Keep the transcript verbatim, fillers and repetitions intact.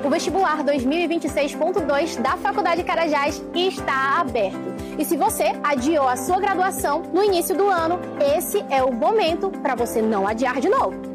O vestibular dois mil e vinte e seis ponto dois da Faculdade Carajás está aberto. E se você adiou a sua graduação no início do ano, esse é o momento para você não adiar de novo.